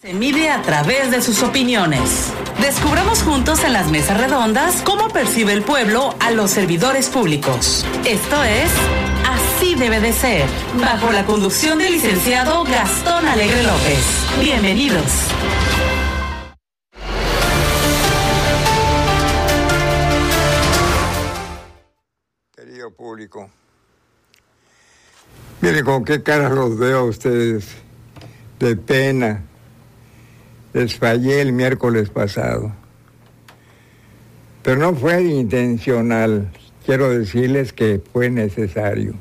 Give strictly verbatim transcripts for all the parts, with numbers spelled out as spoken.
Se mide a través de sus opiniones. Descubramos juntos en las mesas redondas cómo percibe el pueblo a los servidores públicos. Esto es Así Debe de Ser, bajo la conducción del licenciado Gastón Alegre López. Bienvenidos. Querido público, miren con qué cara los veo a ustedes, de pena. Les fallé el miércoles pasado, pero no fue intencional. Quiero decirles que fue necesario,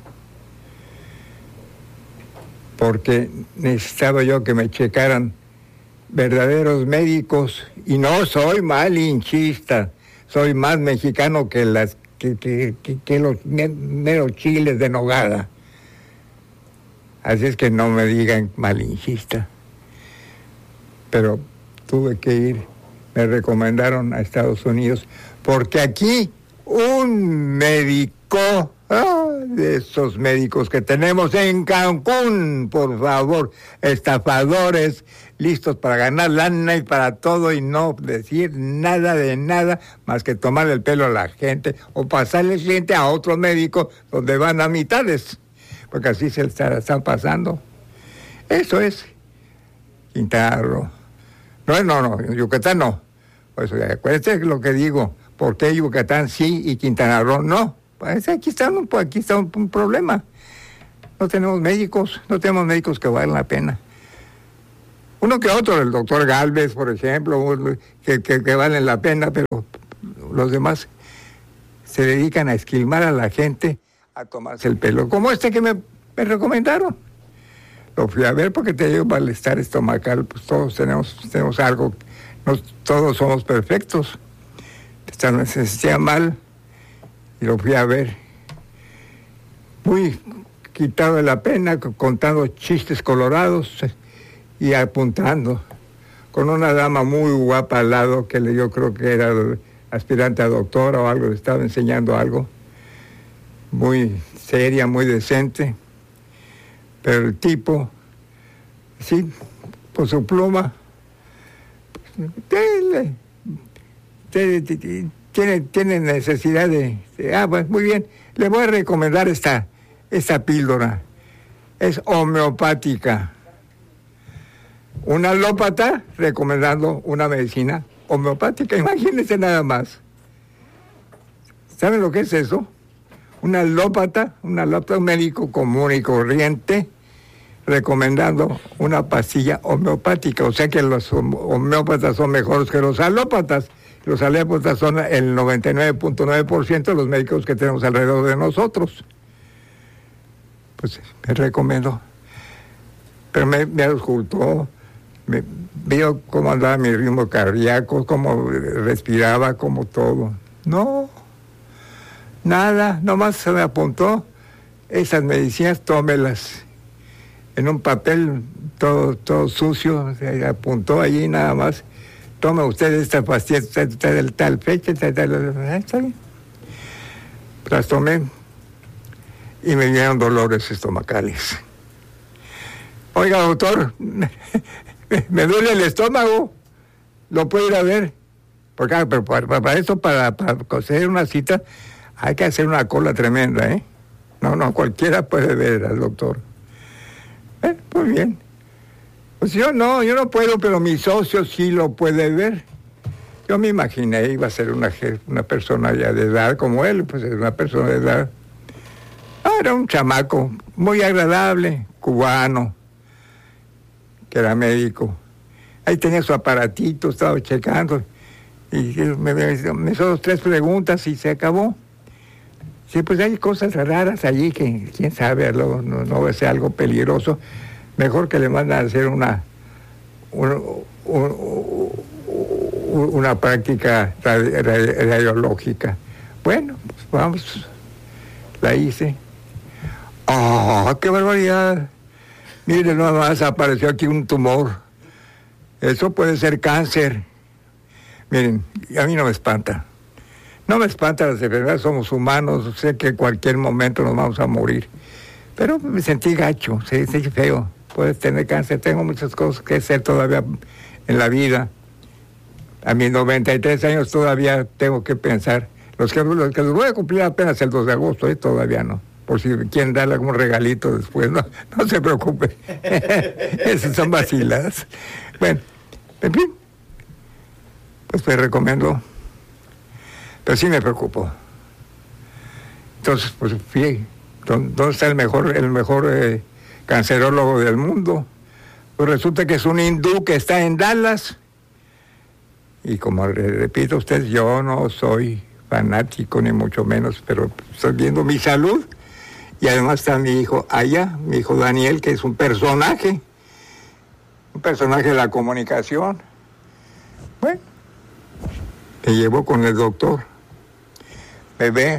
porque necesitaba yo que me checaran verdaderos médicos, y no soy malinchista, soy más mexicano que las que, que, que, que los meros chiles de nogada. Así es que no me digan malinchista. Pero tuve que ir, me recomendaron a Estados Unidos, porque aquí un médico, ah, de esos médicos que tenemos en Cancún, por favor, estafadores, listos para ganar lana y para todo y no decir nada de nada más que tomar el pelo a la gente o pasarle el cliente a otro médico donde van a mitades, porque así se está, están pasando. Eso es Quintana Roo. No, no, no, Yucatán no. Pues acuérdense lo que digo, ¿por qué Yucatán sí y Quintana Roo no? Pues aquí está, un, aquí está un, un problema. No tenemos médicos, no tenemos médicos que valgan la pena. Uno que otro, el doctor Galvez, por ejemplo, que, que, que valen la pena, pero los demás se dedican a esquilmar a la gente, a tomarse el pelo, como este que me, me recomendaron. Lo fui a ver porque tenía malestar estomacal, pues todos tenemos, tenemos algo, no todos somos perfectos. Se sentía mal y lo fui a ver. Muy quitado de la pena, contando chistes colorados y apuntando, con una dama muy guapa al lado, que yo creo que era aspirante a doctora o algo, le estaba enseñando algo, muy seria, muy decente. Pero el tipo, sí, por su pluma, tiene, tiene, tiene necesidad de, de... Ah, pues muy bien, le voy a recomendar esta, esta píldora. Es homeopática. Un alópata recomendando una medicina homeopática, imagínense nada más. ¿Saben lo que es eso? Un alópata, un alópata, un médico común y corriente, recomendando una pastilla homeopática. O sea que los homeópatas son mejores que los alópatas. Los alópatas son el noventa y nueve punto nueve por ciento de los médicos que tenemos alrededor de nosotros. Pues me recomendó. Pero me, me auscultó, me vio cómo andaba mi ritmo cardíaco, cómo respiraba, cómo todo. No. Nada, nomás se me apuntó esas medicinas, tómelas. En un papel todo, todo sucio, se apuntó allí nada más. Tome usted esta pastilla, tal, tal fecha, tal, tal, está bien. Las tomé y me dieron dolores estomacales. Oiga, doctor, me duele el estómago, ¿lo puedo ir a ver? Porque ah, pero para, para eso, para, para conseguir una cita, hay que hacer una cola tremenda, ¿eh? No, no, cualquiera puede ver al doctor. Eh, muy bien. Pues yo no, yo no puedo, pero mi socio sí lo puede ver. Yo me imaginé, iba a ser una, una persona ya de edad como él, pues es una persona de edad. Ah, era un chamaco muy agradable, cubano, que era médico. Ahí tenía su aparatito, estaba checando, y me, me, me hizo dos, tres preguntas y se acabó. Sí, pues hay cosas raras allí que, quién sabe, no, no, no va a ser algo peligroso. Mejor que le mandan a hacer una, una, una práctica radiológica. Bueno, pues vamos, la hice. ¡Oh, qué barbaridad! Mire, nada más apareció aquí un tumor. Eso puede ser cáncer. Miren, a mí no me espanta. No me espanta las enfermedades, somos humanos, sé que en cualquier momento nos vamos a morir. Pero me sentí gacho, sentí feo. puedes tener cáncer. Tengo muchas cosas que hacer todavía en la vida. A mis noventa y tres años todavía tengo que pensar. Los que, los que los voy a cumplir apenas el dos de agosto, ¿eh? Todavía no. Por si quieren darle algún regalito después, no, no se preocupe. Esas son vaciladas. Bueno, en fin, pues te recomiendo. Pero sí me preocupo. Entonces, pues fíjate, ¿dónde está el mejor, el mejor eh, cancerólogo del mundo? Pues resulta que es un hindú que está en Dallas. Y como le repito a usted, yo no soy fanático ni mucho menos, pero estoy viendo mi salud. Y además está mi hijo allá, mi hijo Daniel, que es un personaje, un personaje de la comunicación. Bueno, me llevo con el doctor. Me ve.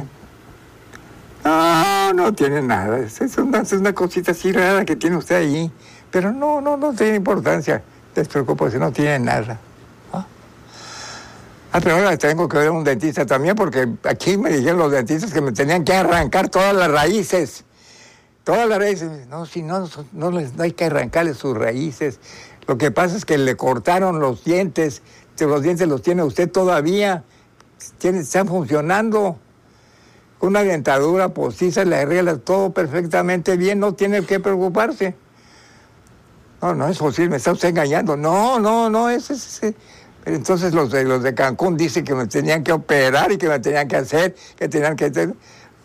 No, no tiene nada. Es una, es una cosita así rara que tiene usted ahí. Pero no, no, no tiene importancia. No se preocupe, si no tiene nada. ¿Ah? ah, pero ahora tengo que ver a un dentista también, porque aquí me dijeron los dentistas que me tenían que arrancar todas las raíces. Todas las raíces. No, si no, no, les, no hay que arrancarle sus raíces. Lo que pasa es que le cortaron los dientes. Los dientes los tiene usted todavía. Tiene, están funcionando. Una dentadura postiza le arregla todo perfectamente bien. No tiene que preocuparse. No, no es posible, me está usted engañando. No, no, no, es... es, es. Entonces los de, los de Cancún dicen que me tenían que operar y que me tenían que hacer, que tenían que... hacer.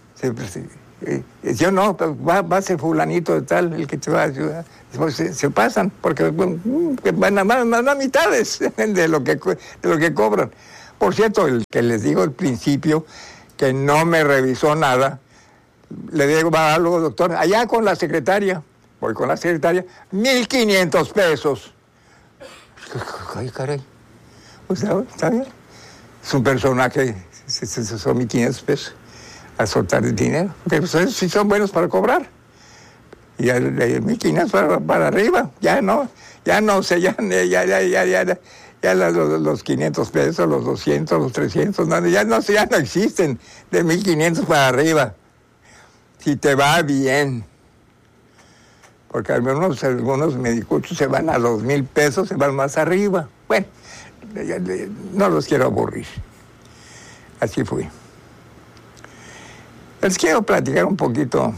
Yo no, va, va a ser fulanito de tal, el que te va a ayudar. Se, se pasan, porque van a más, más a mitades de lo, que, de lo que cobran. Por cierto, el que les digo al principio, que no me revisó nada, le digo, va algo, doctor, allá con la secretaria, voy con la secretaria, mil quinientos pesos. Ay, caray. O sea, está bien. Es un personaje, son mil quinientos pesos a soltar el dinero. Porque ustedes sí son buenos para cobrar. Y de mil quinientos para, para arriba, ya no, ya no sé, ya, ya, ya, ya, ya, ya los, los quinientos pesos, los doscientos, los trescientos, no, ya no ya no existen de mil quinientos para arriba. Si te va bien. Porque algunos, algunos medicuchos se van a dos mil pesos, se van más arriba. Bueno, no los quiero aburrir. Así fui. Les quiero platicar un poquito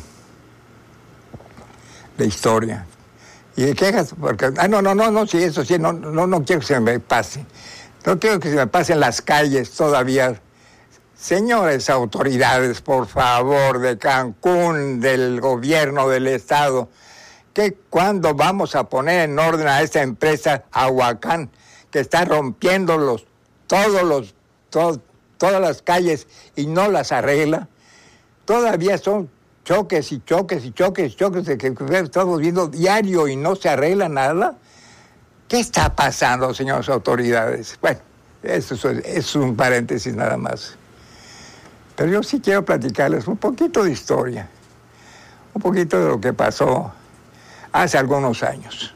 de historia. Y de quejas, porque... Ah, no, no, no, no, sí, eso sí, no, no, no quiero que se me pase. No quiero que se me pasen las calles todavía. Señores autoridades, por favor, de Cancún, del gobierno del estado, que cuando vamos a poner en orden a esta empresa Ahuacán, que está rompiendo los, todos los, to, todas las calles y no las arregla, todavía son choques y choques y choques y choques de que estamos viendo diario y no se arregla nada. ¿Qué está pasando, señores autoridades? Bueno, eso es, es un paréntesis nada más. Pero yo sí quiero platicarles un poquito de historia, un poquito de lo que pasó hace algunos años.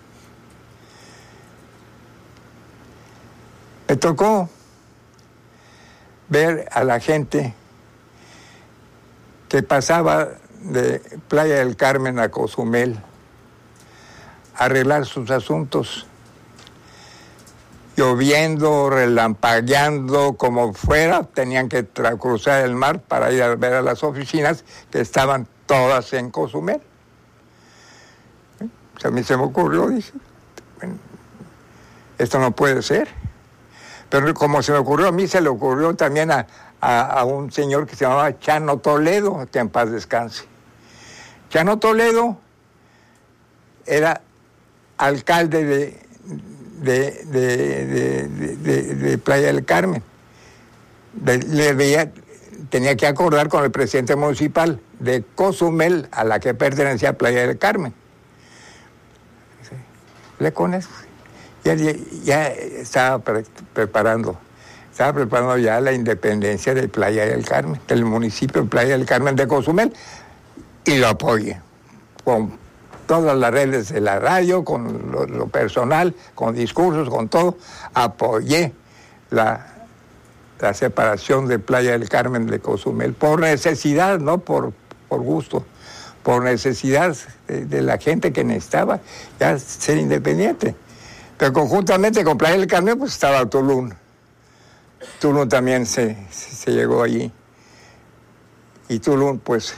Me tocó ver a la gente que pasaba de Playa del Carmen a Cozumel a arreglar sus asuntos, lloviendo, relampagueando, como fuera, tenían que tra- cruzar el mar para ir a ver a las oficinas que estaban todas en Cozumel. O sea, a mí se me ocurrió, dije, bueno, esto no puede ser. Pero como se me ocurrió a mí, se le ocurrió también a, a, a un señor que se llamaba Chano Toledo, que en paz descanse. Chano Toledo era alcalde de, de, de, de, de, de, de Playa del Carmen. De, le veía, tenía que acordar con el presidente municipal de Cozumel, a la que pertenecía Playa del Carmen. Le con eso. Ya, ya, ya estaba pre- preparando, estaba preparando ya la independencia de Playa del Carmen, del municipio de Playa del Carmen de Cozumel, y lo apoyé con todas las redes de la radio, con lo, lo personal, con discursos, con todo. Apoyé la, la separación de Playa del Carmen de Cozumel, por necesidad, no por, por gusto, por necesidad de, de la gente que necesitaba ya ser independiente. Pero conjuntamente con Playa del Carmen, pues estaba Tulum. Tulum también se, se llegó allí. Y Tulum, pues,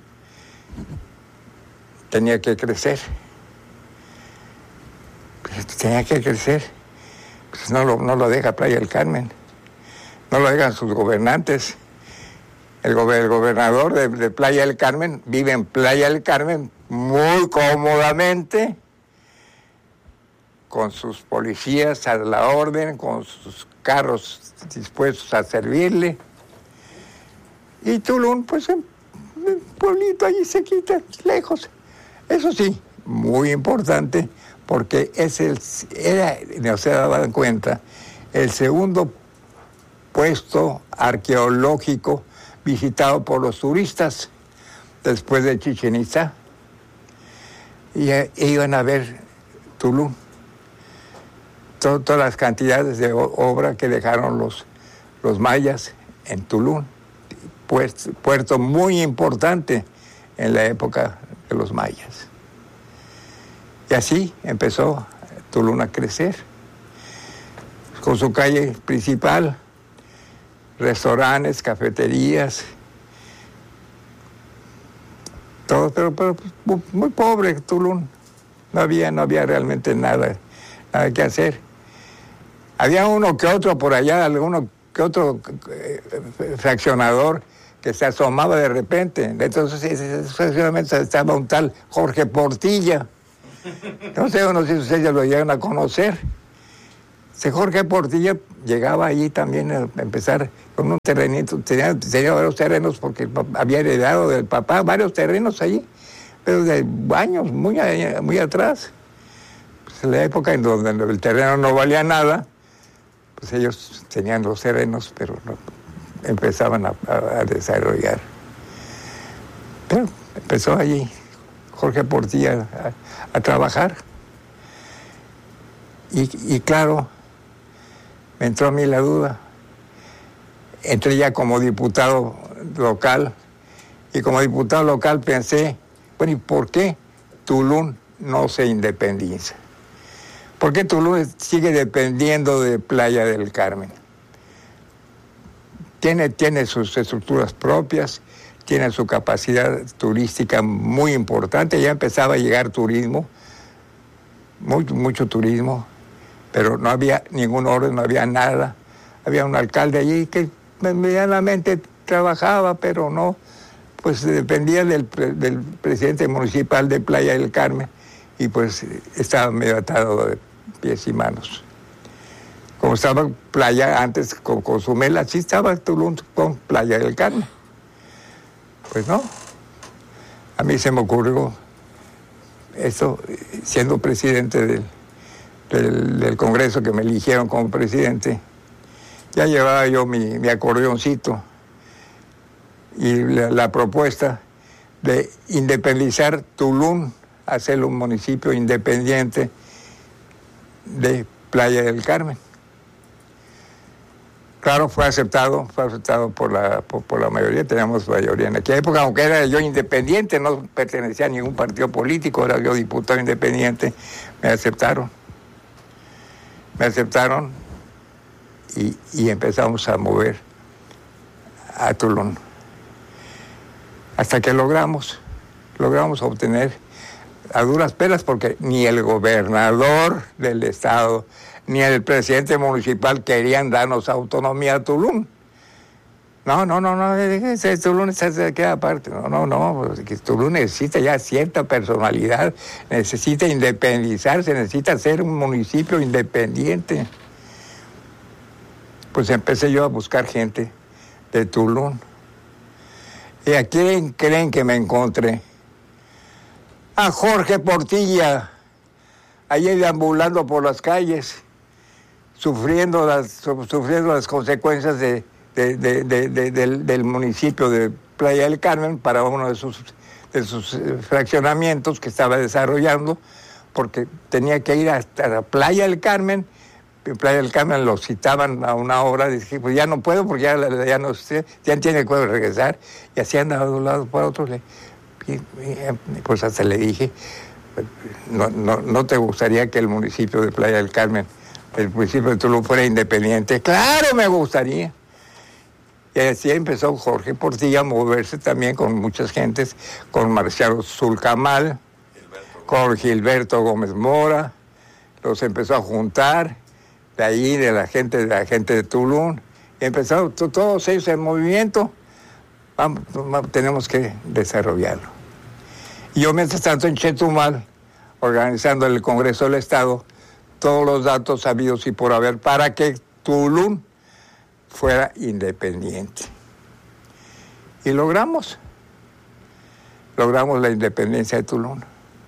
tenía que crecer. Pues, tenía que crecer. Pues no lo, no lo deja Playa del Carmen. No lo dejan sus gobernantes. El, gober, el gobernador de, de Playa del Carmen vive en Playa del Carmen muy cómodamente, con sus policías a la orden, con sus carros dispuestos a servirle. Y Tulum, pues, un pueblito allí se quita, lejos. Eso sí, muy importante, porque es el, era, no se daban cuenta, el segundo puesto arqueológico visitado por los turistas después de Chichén Itzá. Y e iban a ver Tulum. Todo, todas las cantidades de obra que dejaron los, los mayas en Tulum. Puerto, puerto muy importante en la época de los mayas. Y así empezó Tulum a crecer, con su calle principal, restaurantes, cafeterías, todo, pero, pero muy, muy pobre Tulum. No había, no había realmente nada, nada que hacer. Había uno que otro por allá, alguno que otro eh, fraccionador que se asomaba de repente. Entonces, ese fraccionamiento estaba un tal Jorge Portilla. No sé, no sé si ustedes lo llegan a conocer. Ese Jorge Portilla llegaba allí también a empezar con un terrenito, tenía, tenía varios terrenos porque había heredado del papá varios terrenos allí, pero de años muy, muy atrás. Pues en la época en donde el terreno no valía nada, pues ellos tenían los terrenos, pero no, empezaban a, a, a desarrollar. Pero empezó allí Jorge Portilla a, a trabajar. Y, y claro, me entró a mí la duda. Entré ya como diputado local, y como diputado local pensé, bueno, ¿y por qué Tulum no se independiza? ¿Por qué Tulum sigue dependiendo de Playa del Carmen? Tiene, tiene sus estructuras propias, tiene su capacidad turística muy importante, ya empezaba a llegar turismo, mucho, mucho turismo, pero no había ningún orden, no había nada. Había un alcalde allí que medianamente trabajaba, pero no, pues dependía del, del presidente municipal de Playa del Carmen, y pues estaba medio atado de pies y manos. Como estaba Playa antes con Cozumel, así estaba Tulum con Playa del Carmen. Pues no, a mí se me ocurrió esto, siendo presidente del, del, del Congreso, que me eligieron como presidente. Ya llevaba yo mi, mi acordeoncito y la, la propuesta de independizar Tulum, hacerlo un municipio independiente de Playa del Carmen. Claro, fue aceptado, fue aceptado por la, por, por la mayoría, teníamos mayoría en aquella época, aunque era yo independiente, no pertenecía a ningún partido político, era yo diputado independiente, me aceptaron. Me aceptaron y, y empezamos a mover a Tulum. Hasta que logramos, logramos obtener a duras penas, porque ni el gobernador del estado ni el presidente municipal querían darnos autonomía a Tulum. No, no, no, no, ese Tulum se queda aparte. No, no, no, porque Tulum necesita ya cierta personalidad, necesita independizarse, necesita ser un municipio independiente. Pues empecé yo a buscar gente de Tulum. ¿Y a quién creen que me encontré? A Jorge Portilla, allí deambulando por las calles, sufriendo las, sufriendo las consecuencias de, de, de, de, de, del, del municipio de Playa del Carmen para uno de sus, de sus fraccionamientos que estaba desarrollando, porque tenía que ir hasta la Playa del Carmen. En Playa del Carmen lo citaban a una obra, y dije, pues ya no puedo porque ya, ya no sé, ya tiene que regresar, y así andaba de un lado para otro. pues hasta le dije, no, no, ¿no te gustaría que el municipio de Playa del Carmen, el municipio de Tulum, fuera independiente? ¡Claro, me gustaría! Y así empezó Jorge Portilla a moverse también con muchas gentes, con Marcial Zulcamal, con Gilberto Gómez Mora, los empezó a juntar, de ahí, de la gente, de la gente de Tulum, y empezaron todos ellos en movimiento. Vamos, vamos, tenemos que desarrollarlo. Y yo, mientras tanto, en Chetumal, organizando el Congreso del Estado, todos los datos sabidos y por haber para que Tulum fuera independiente. Y logramos, logramos la independencia de Tulum.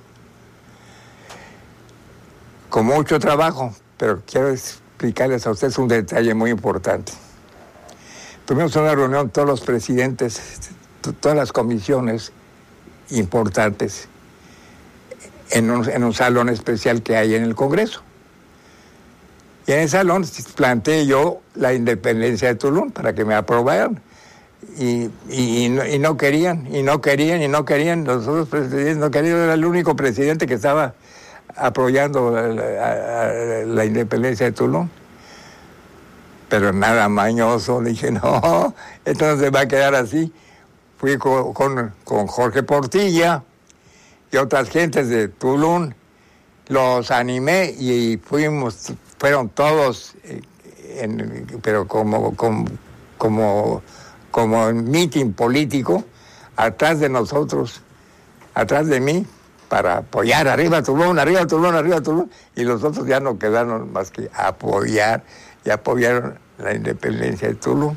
Con mucho trabajo, pero quiero explicarles a ustedes un detalle muy importante. Tuvimos una reunión, todos los presidentes, todas las comisiones importantes, en un, en un salón especial que hay en el Congreso. Y en ese salón planteé yo la independencia de Tulum para que me aprobaran. Y, y, y, no, y no querían, y no querían, y no querían. Los otros presidentes no querían. Era el único presidente que estaba apoyando la, la, la independencia de Tulum. Pero nada mañoso, dije, no, entonces va a quedar así. Fui con, con, con Jorge Portilla y otras gentes de Tulum, los animé y fuimos, fueron todos, en, pero como, como, como, como en meeting político, atrás de nosotros, atrás de mí, para apoyar, arriba Tulum, arriba Tulum, arriba Tulum, y los otros ya no quedaron más que apoyar, y apoyaron la independencia de Tulum.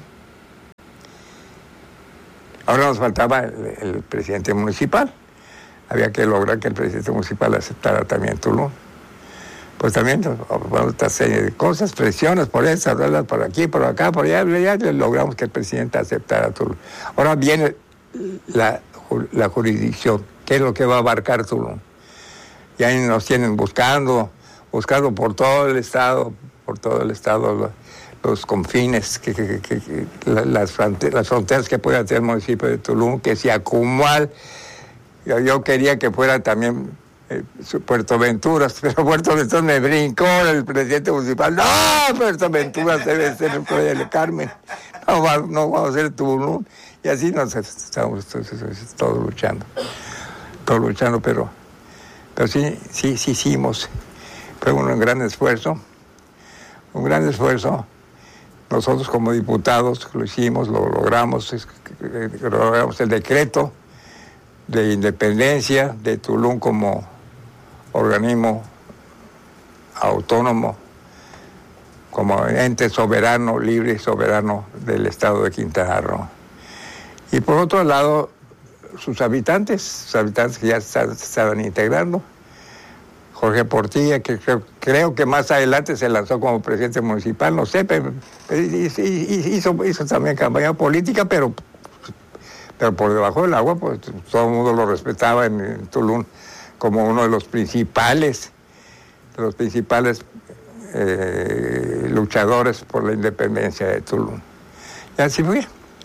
Ahora nos faltaba el, el presidente municipal. Había que lograr que el presidente municipal aceptara también Tulum. Pues también, otra serie de cosas, presiones por eso, por aquí, por acá, por allá, ya logramos que el presidente aceptara Tulum. Ahora viene la, la jurisdicción, ¿qué es lo que va a abarcar Tulum? Y ahí nos tienen buscando, buscando por todo el estado, por todo el estado, los, los confines, que, que, que, que, las, fronteras, las fronteras que pueda tener el municipio de Tulum, que sea Acumal. Yo, yo quería que fuera también eh, Puerto Venturas, pero Puerto Venturas me brincó el presidente municipal. ¡No! Puerto Venturas debe ser el Playa del Carmen. No, va, no vamos a ser Tulum. Y así nos estamos todos luchando. Todos luchando, pero, pero sí, sí, sí hicimos. Fue un gran esfuerzo. Un gran esfuerzo. Nosotros como diputados lo hicimos, lo logramos, logramos el decreto de independencia de Tulum como organismo autónomo, como ente soberano, libre y soberano del estado de Quintana Roo. Y por otro lado, sus habitantes, sus habitantes que ya se estaban integrando. Jorge Portilla, que creo, creo que más adelante se lanzó como presidente municipal, no sé, pero hizo, hizo también campaña política, pero, pero por debajo del agua, pues todo el mundo lo respetaba en, en Tulum como uno de los principales, de los principales eh, luchadores por la independencia de Tulum. Y así fue.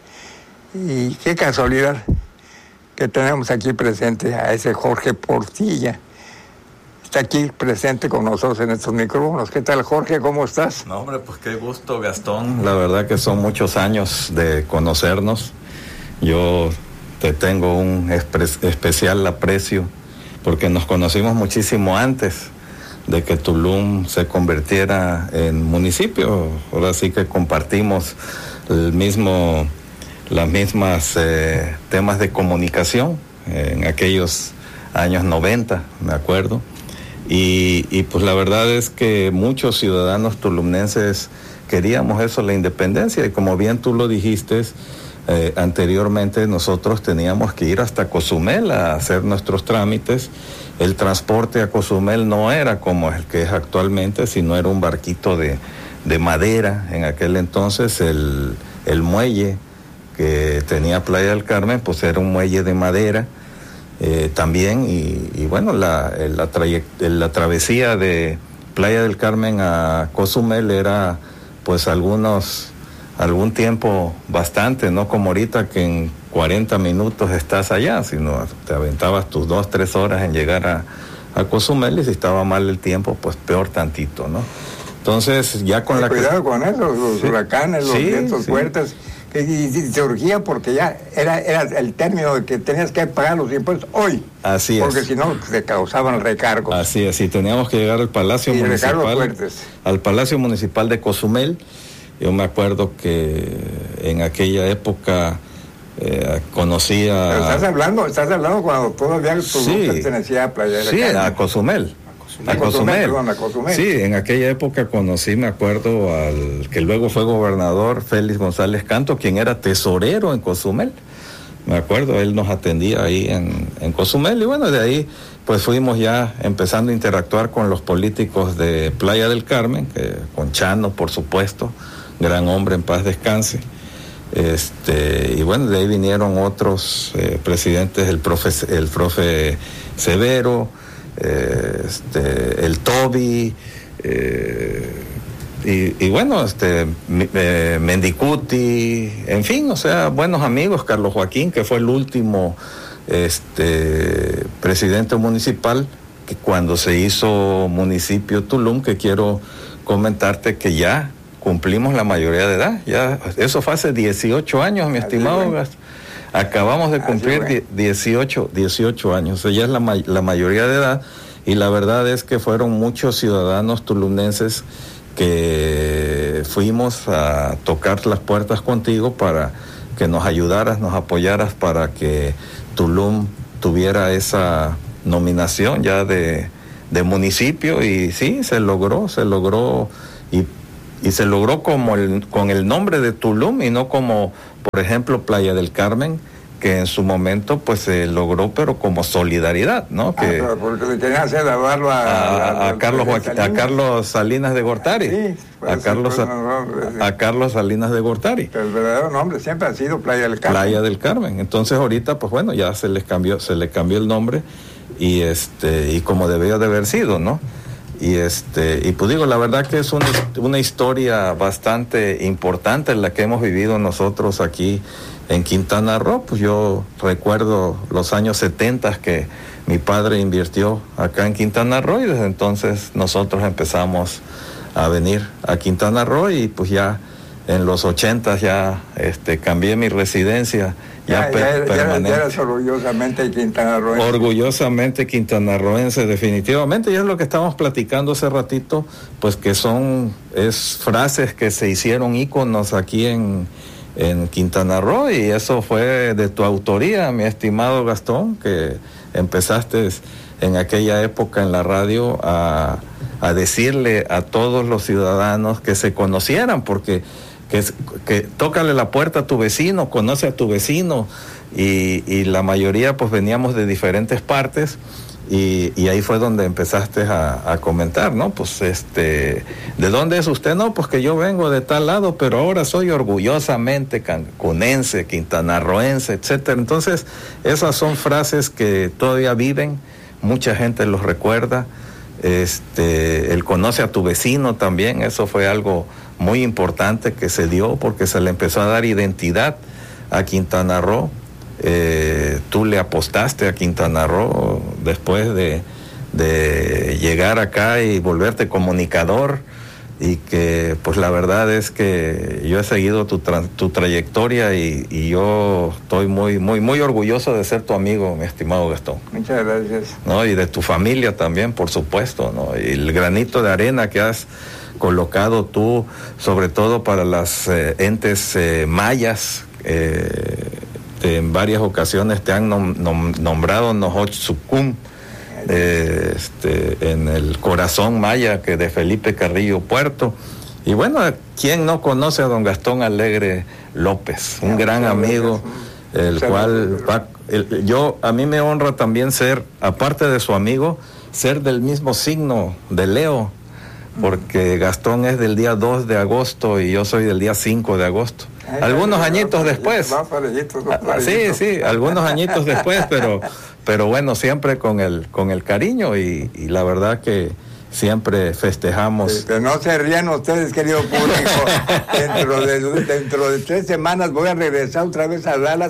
Y qué casualidad que tenemos aquí presente a ese Jorge Portilla. Está aquí presente con nosotros en estos micrófonos. ¿Qué tal, Jorge? ¿Cómo estás? No, hombre, pues qué gusto, Gastón. La verdad que son muchos años de conocernos. Yo te tengo un espre- especial aprecio porque nos conocimos muchísimo antes de que Tulum se convirtiera en municipio. Ahora sí que compartimos el mismo, las mismas eh, temas de comunicación en aquellos años noventa, me acuerdo. Y, y pues la verdad es que muchos ciudadanos tulumnenses queríamos eso, la independencia, y como bien tú lo dijiste, eh, anteriormente nosotros teníamos que ir hasta Cozumel a hacer nuestros trámites. El transporte a Cozumel no era como el que es actualmente, sino era un barquito de, de madera. En aquel entonces el, el muelle que tenía Playa del Carmen pues era un muelle de madera. Eh, también y, y bueno la, la, trayect- la travesía de Playa del Carmen a Cozumel era pues algunos algún tiempo bastante, no como ahorita que en cuarenta minutos estás allá, sino te aventabas tus dos, tres horas en llegar a, a Cozumel, y si estaba mal el tiempo, pues peor tantito, ¿no? Entonces, ya con sí, la... Cuidado con eso, los sí. huracanes, los sí, vientos sí. fuertes, que y, y se urgía porque ya era, era el término de que tenías que pagar los impuestos hoy. Así porque es. Porque si no, te causaban recargos. Así es, y teníamos que llegar al Palacio y Municipal, al Palacio Municipal de Cozumel. Yo me acuerdo que en aquella época eh, conocía... Pero estás hablando, estás hablando cuando todavía tu sí, pertenecía a Playa del Sí, Carmen. a Cozumel. A Cozumel, perdón, a Cozumel. Sí, en aquella época conocí, me acuerdo, al que luego fue gobernador, Félix González Canto, quien era tesorero en Cozumel. Me acuerdo, él nos atendía ahí en, en Cozumel, y bueno, de ahí pues fuimos ya empezando a interactuar con los políticos de Playa del Carmen, que, con Chano, por supuesto, gran hombre, en paz descanse. Este, y bueno, de ahí vinieron otros eh, presidentes, el profe, el profe Severo, eh, este, el Toby, eh, y, y bueno, este, eh, Mendicuti, en fin, o sea, buenos amigos, Carlos Joaquín, que fue el último este, presidente municipal, que cuando se hizo municipio Tulum, que quiero comentarte que ya cumplimos la mayoría de edad, ya, eso fue hace dieciocho años, mi estimado Gastón. Acabamos de cumplir dieciocho, dieciocho años, o sea, ya es la, la mayoría de edad, y la verdad es que fueron muchos ciudadanos tulumnenses que fuimos a tocar las puertas contigo para que nos ayudaras, nos apoyaras para que Tulum tuviera esa nominación ya de, de municipio, y sí, se logró, se logró, y, y se logró como el, con el nombre de Tulum y no como, por ejemplo, Playa del Carmen, que en su momento pues se logró, pero como solidaridad, ¿no? Que ah, porque le querían hacer lavarlo a, a, a, a, Carlos Joaquín, a Carlos Salinas de Gortari. Sí, a Carlos, no, no, sí. a Carlos Salinas de Gortari. Pero el verdadero nombre siempre ha sido Playa del Carmen. Playa del Carmen. Entonces ahorita, pues bueno, ya se les cambió, se le cambió el nombre, y este, y como debió de haber sido, ¿no? Y este, y pues digo, la verdad que es una, una historia bastante importante en la que hemos vivido nosotros aquí en Quintana Roo. Pues yo recuerdo los años setenta que mi padre invirtió acá en Quintana Roo, y desde entonces nosotros empezamos a venir a Quintana Roo, y pues ya en los ochentas ya este, cambié mi residencia. Ya, ya, per, ya, permanente. Ya eres orgullosamente quintanarroense. Orgullosamente quintanarroense, definitivamente. Y es lo que estábamos platicando hace ratito, pues que son es frases que se hicieron íconos aquí en, en Quintana Roo, y eso fue de tu autoría, mi estimado Gastón, que empezaste en aquella época en la radio a, a decirle a todos los ciudadanos que se conocieran, porque Que, que tócale la puerta a tu vecino, conoce a tu vecino, y, y la mayoría pues veníamos de diferentes partes, y, y ahí fue donde empezaste a, a comentar, ¿no? Pues este, ¿de dónde es usted? No, pues que yo vengo de tal lado, pero ahora soy orgullosamente cancunense, quintanarroense, etcétera. Entonces, esas son frases que todavía viven, mucha gente los recuerda. Este, el conoce a tu vecino también, eso fue algo muy importante que se dio, porque se le empezó a dar identidad a Quintana Roo. Eh, tú le apostaste a Quintana Roo después de, de llegar acá y volverte comunicador, y que pues la verdad es que yo he seguido tu, tra- tu trayectoria, y, y yo estoy muy muy muy orgulloso de ser tu amigo, mi estimado Gastón. Muchas gracias. ¿No? Y de tu familia también, por supuesto, ¿no? Y el granito de arena que has colocado tú, sobre todo para las eh, entes eh, mayas, eh, te, en varias ocasiones te han nom, nom, nombrado Nohochtsucum, eh, este, en el corazón maya que de Felipe Carrillo Puerto. Y bueno, ¿quién no conoce a don Gastón Alegre López? Un gran amigo, el cual va, el, yo a mí me honra también ser, aparte de su amigo, ser del mismo signo de Leo, porque Gastón es del día dos de agosto y yo soy del día cinco de agosto. Ay, algunos ay, añitos ay, después. Más parejitos, más parejitos. Sí, sí, algunos añitos después, pero pero bueno, siempre con el con el cariño, y, y la verdad que siempre festejamos. Sí, pero no se rían ustedes, querido público. dentro, de, dentro de tres semanas voy a regresar otra vez a Dallas a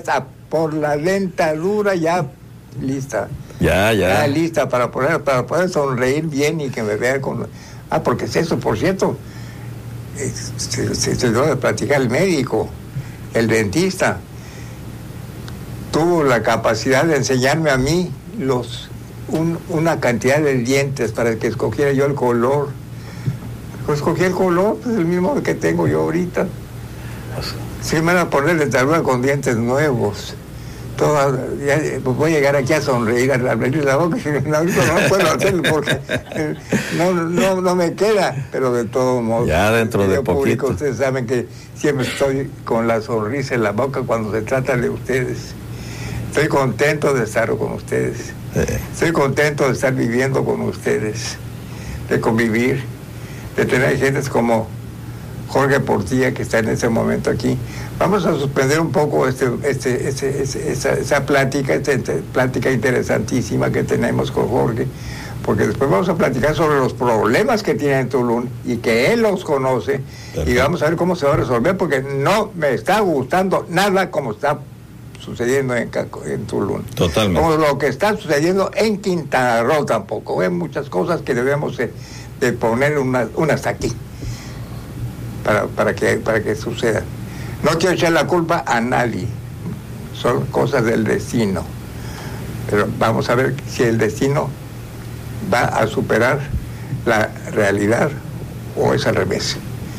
por la dentadura ya lista. Ya, ya. Ya lista para poder, para poder sonreír bien y que me vea con... Ah, porque es eso, por cierto, se, se, se debe platicar el médico, el dentista, tuvo la capacidad de enseñarme a mí los un, una cantidad de dientes para que escogiera yo el color. Pues escogí el color, pues el mismo que tengo yo ahorita. Si me van a poner dentadura con dientes nuevos. Toda, ya, pues voy a llegar aquí a sonreír, a abrir la boca, no, no puedo hacerlo porque no, no, no me queda, pero de todos modos. Ya dentro de poquito. Público, ustedes saben que siempre estoy con la sonrisa en la boca cuando se trata de ustedes. Estoy contento de estar con ustedes. Eh. Estoy contento de estar viviendo con ustedes, de convivir, de tener gentes como Jorge Portilla, que está en ese momento aquí. Vamos a suspender un poco este, este, este, este, esa, esa plática, esta, esta plática interesantísima que tenemos con Jorge, porque después vamos a platicar sobre los problemas que tiene en Tulum y que él los conoce. Perfecto. Y vamos a ver cómo se va a resolver, porque no me está gustando nada como está sucediendo en, en Tulum. Totalmente. Como lo que está sucediendo en Quintana Roo tampoco. Hay muchas cosas que debemos de, de poner unas, unas aquí. Para, para, que, para que suceda. No quiero echar la culpa a nadie, son cosas del destino, pero vamos a ver si el destino va a superar la realidad o es al revés.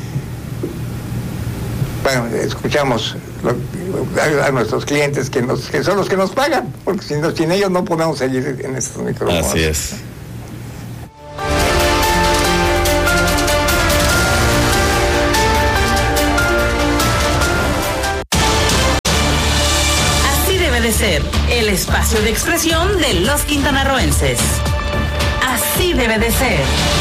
Bueno, escuchamos lo, a nuestros clientes que, nos, que son los que nos pagan, porque si no, sin ellos no podemos seguir en estos micrófonos. Así es. Ser el espacio de expresión de los quintanarroenses. Así debe de ser.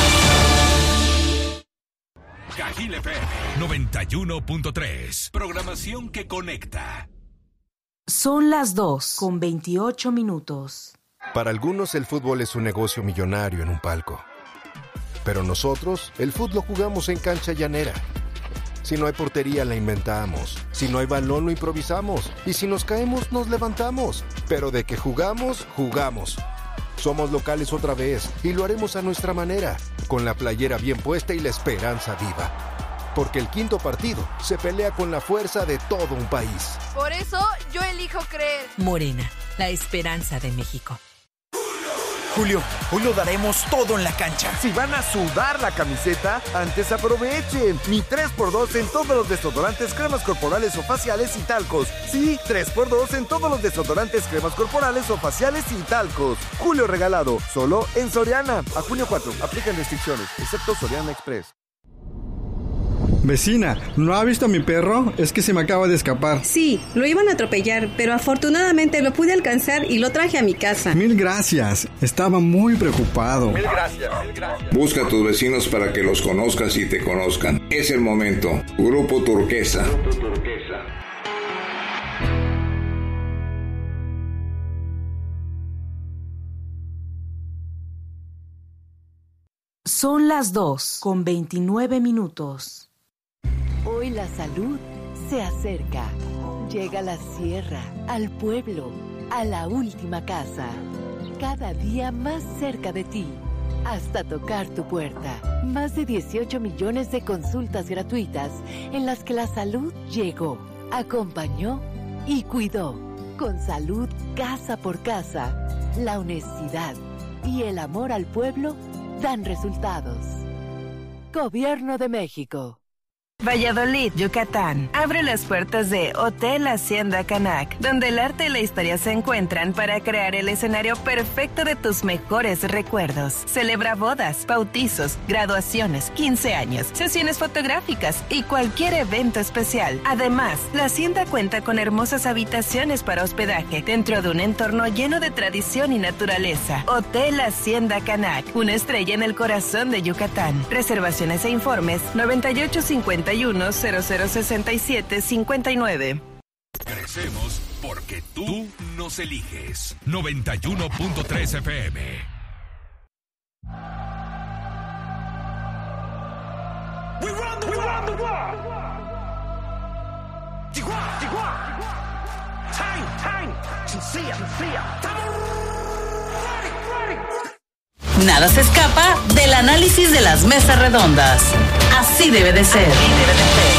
Cajil F M noventa y uno punto tres. Programación que conecta. Son las dos con veintiocho minutos. Para algunos el fútbol es un negocio millonario en un palco. Pero nosotros el fútbol lo jugamos en cancha llanera. Si no hay portería, la inventamos. Si no hay balón, lo improvisamos. Y si nos caemos, nos levantamos. Pero de que jugamos, jugamos. Somos locales otra vez y lo haremos a nuestra manera, con la playera bien puesta y la esperanza viva. Porque el quinto partido se pelea con la fuerza de todo un país. Por eso yo elijo creer. Morena, la esperanza de México. Julio, hoy lo daremos todo en la cancha. Si van a sudar la camiseta, antes aprovechen. Mi tres por dos en todos los desodorantes, cremas corporales o faciales y talcos. Sí, tres por dos en todos los desodorantes, cremas corporales o faciales y talcos. Julio regalado, solo en Soriana. A junio cuatro, aplican restricciones, excepto Soriana Express. Vecina, ¿no ha visto a mi perro? Es que se me acaba de escapar. Sí, lo iban a atropellar, pero afortunadamente lo pude alcanzar y lo traje a mi casa. Mil gracias, estaba muy preocupado. Mil gracias, mil gracias. Busca a tus vecinos para que los conozcas y te conozcan. Es el momento. Grupo Turquesa. Grupo Turquesa. Son las dos con veintinueve minutos. Hoy la salud se acerca. Llega a la sierra, al pueblo, a la última casa. Cada día más cerca de ti, hasta tocar tu puerta. Más de dieciocho millones de consultas gratuitas en las que la salud llegó, acompañó y cuidó. Con salud casa por casa, la honestidad y el amor al pueblo dan resultados. Gobierno de México. Valladolid, Yucatán. Abre las puertas de Hotel Hacienda Canac, donde el arte y la historia se encuentran para crear el escenario perfecto de tus mejores recuerdos. Celebra bodas, bautizos, graduaciones, quince años, sesiones fotográficas y cualquier evento especial. Además, la Hacienda cuenta con hermosas habitaciones para hospedaje dentro de un entorno lleno de tradición y naturaleza. Hotel Hacienda Canac, una estrella en el corazón de Yucatán. Reservaciones e informes noventa y ocho cincuenta y uno cero cero sesenta y siete cincuenta y nueve. Crecemos porque tú nos eliges. noventa y uno punto tres F M. We run the world. We run the world. Chihuahua, Chihuahua. Nada se escapa del análisis de las mesas redondas. Así debe de ser. Así debe de ser.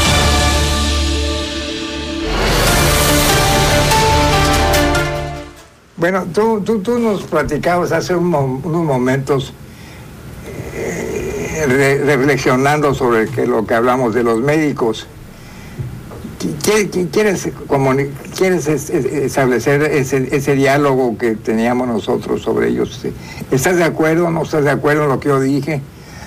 Bueno, tú, tú, tú nos platicabas hace un mo- unos momentos eh, re- reflexionando sobre que lo que hablamos de los médicos. ¿Quieres, quieres, comuni- quieres es, es, establecer ese, ese diálogo que teníamos nosotros sobre ellos? ¿Estás de acuerdo o no estás de acuerdo en lo que yo dije?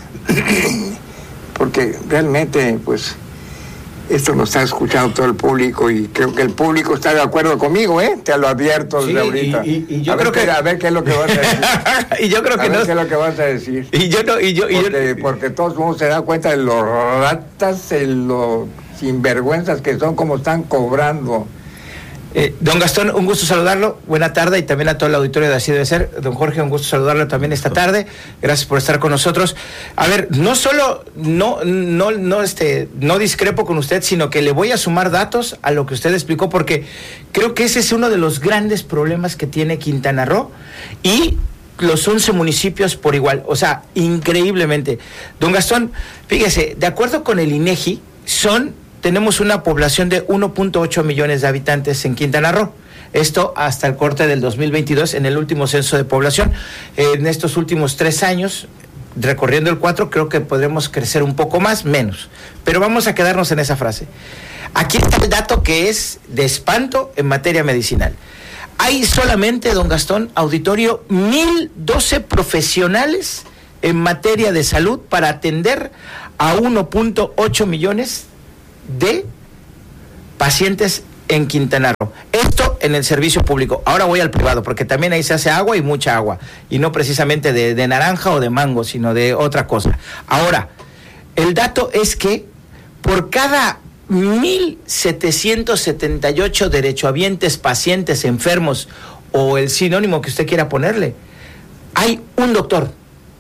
Porque realmente, pues, esto lo está escuchando todo el público y creo que el público está de acuerdo conmigo, ¿eh? Te lo advierto desde sí, ahorita. Y, y, y yo a creo ver, que... A ver qué es lo que vas a decir. y yo creo a que ver no... qué es lo que vas a decir. Y yo no... Y yo, y porque, yo... porque todos mundo se da cuenta de los ratas, de los sinvergüenzas que son, como están cobrando. Eh, don Gastón, un gusto saludarlo, buena tarde, y también a todo el auditorio de Así Debe Ser. Don Jorge, un gusto saludarlo también esta tarde, gracias por estar con nosotros. A ver, no solo, no, no, no, este, no discrepo con usted, sino que le voy a sumar datos a lo que usted explicó, porque creo que ese es uno de los grandes problemas que tiene Quintana Roo, y los once municipios por igual, o sea, increíblemente. Don Gastón, fíjese, de acuerdo con el INEGI, son... tenemos una población de uno punto ocho millones de habitantes en Quintana Roo. Esto hasta el corte del dos mil veintidós, en el último censo de población. Eh, en estos últimos tres años, recorriendo el cuatro, creo que podremos crecer un poco más, menos. Pero vamos a quedarnos en esa frase. Aquí está el dato que es de espanto en materia medicinal. Hay solamente, don Gastón, auditorio, mil doce profesionales en materia de salud para atender a uno punto ocho millones de pacientes en Quintana Roo. Esto en el servicio público. Ahora voy al privado, porque también ahí se hace agua y mucha agua. Y no precisamente de, de naranja o de mango, sino de otra cosa. Ahora, el dato es que por cada mil setecientos setenta y ocho derechohabientes, pacientes, enfermos, o el sinónimo que usted quiera ponerle, hay un doctor.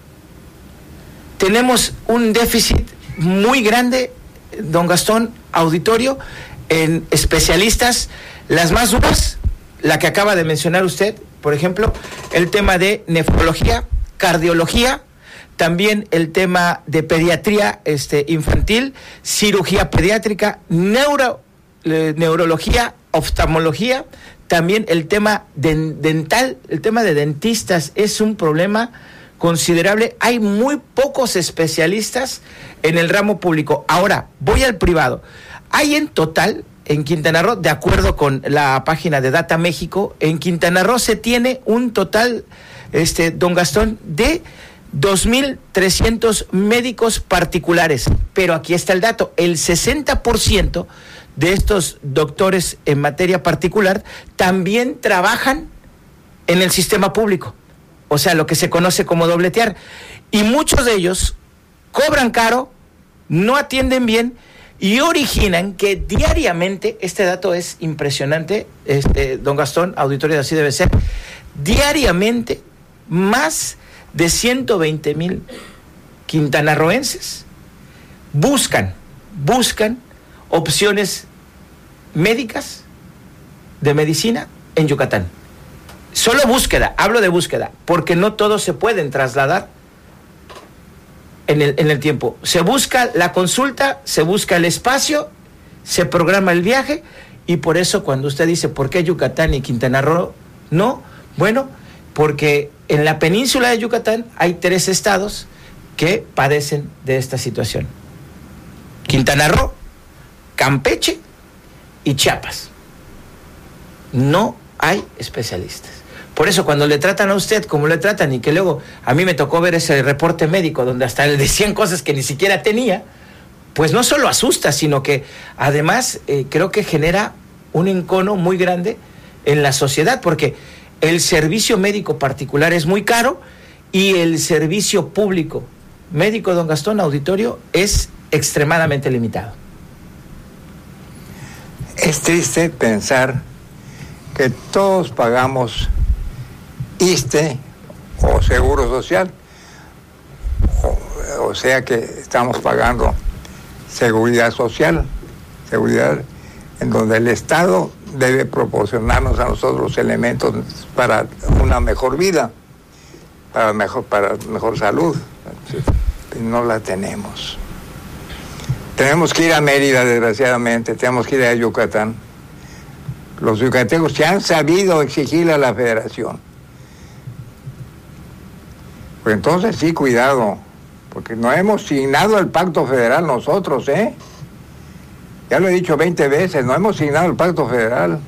Tenemos un déficit muy grande, don Gastón, auditorio, en especialistas, las más duras, la que acaba de mencionar usted, por ejemplo, el tema de nefrología, cardiología, también el tema de pediatría este, infantil, cirugía pediátrica, neuro, eh, neurología, oftalmología, también el tema de, dental, el tema de dentistas es un problema considerable. Hay muy pocos especialistas en el ramo público. Ahora, voy al privado. Hay en total, en Quintana Roo, de acuerdo con la página de Data México, en Quintana Roo se tiene un total, este, don Gastón, de dos mil trescientos médicos particulares. Pero aquí está el dato, el sesenta por ciento de estos doctores en materia particular también trabajan en el sistema público. O sea, lo que se conoce como dobletear. Y muchos de ellos cobran caro, no atienden bien y originan que diariamente, este dato es impresionante, este, don Gastón, auditorio de Así Debe Ser, diariamente más de ciento veinte mil quintanarroenses buscan, buscan opciones médicas de medicina en Yucatán. Solo búsqueda, hablo de búsqueda, porque no todos se pueden trasladar en el, en el tiempo. Se busca la consulta, se busca el espacio, se programa el viaje, y por eso cuando usted dice, ¿por qué Yucatán y Quintana Roo no? Bueno, porque en la península de Yucatán hay tres estados que padecen de esta situación. Quintana Roo, Campeche y Chiapas. No hay especialistas. Por eso cuando le tratan a usted como le tratan, y que luego a mí me tocó ver ese reporte médico donde hasta le decían cosas que ni siquiera tenía, pues no solo asusta, sino que además eh, creo que genera un encono muy grande en la sociedad, porque el servicio médico particular es muy caro y el servicio público médico, don Gastón, auditorio, es extremadamente limitado. Es triste pensar que todos pagamos I S S S T E o Seguro Social, o, o sea que estamos pagando seguridad social, seguridad en donde el Estado debe proporcionarnos a nosotros los elementos para una mejor vida, para mejor, para mejor salud. No la tenemos. Tenemos que ir a Mérida, desgraciadamente, tenemos que ir a Yucatán. Los yucatecos se han sabido exigirle a la federación. Pues entonces sí, cuidado, porque no hemos signado el pacto federal nosotros, ¿eh? Ya lo he dicho veinte veces, no hemos signado el pacto federal.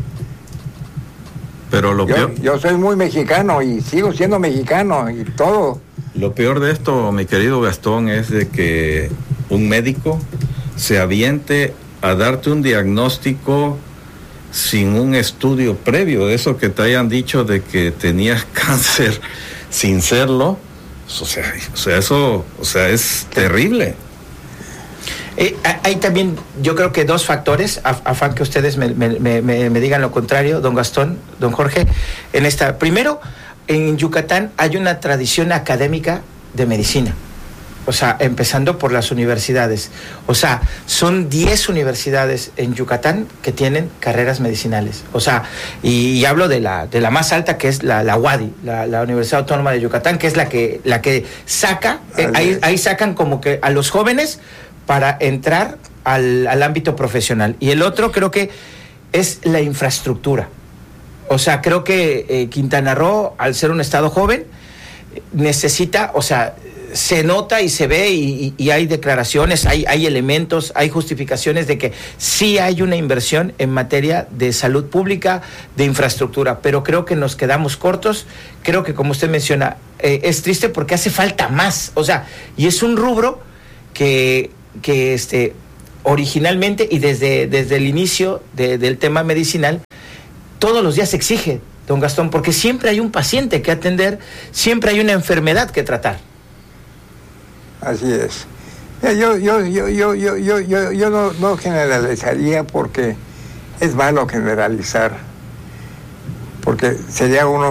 Pero lo yo, peor... Yo soy muy mexicano y sigo siendo mexicano y todo. Lo peor de esto, mi querido Gastón, es de que un médico se aviente a darte un diagnóstico sin un estudio previo, de eso que te hayan dicho de que tenías cáncer sin serlo. O sea, o sea eso, o sea, es terrible. Eh, hay también, yo creo que dos factores, afán que ustedes me, me, me, me digan lo contrario, don Gastón, don Jorge, en esta. Primero, en Yucatán hay una tradición académica de medicina, o sea, empezando por las universidades. O sea, son diez universidades en Yucatán que tienen carreras medicinales. O sea, y, y hablo de la de la más alta, que es la, la U A D I, la, la Universidad Autónoma de Yucatán, que es la que, la que saca, eh, ahí, ahí sacan como que a los jóvenes para entrar al, al ámbito profesional. Y el otro creo que es la infraestructura. O sea, creo que eh, Quintana Roo, al ser un estado joven, necesita, o sea, se nota y se ve y, y, y hay declaraciones, hay, hay elementos, hay justificaciones de que sí hay una inversión en materia de salud pública, de infraestructura, pero creo que nos quedamos cortos. Creo que, como usted menciona, eh, es triste porque hace falta más, o sea, y es un rubro que, que este, originalmente y desde, desde el inicio de, del tema medicinal, todos los días se exige, don Gastón, porque siempre hay un paciente que atender, siempre hay una enfermedad que tratar. Así es. Yo, yo, yo, yo, yo, yo, yo, yo no, no generalizaría, porque es malo generalizar, porque sería uno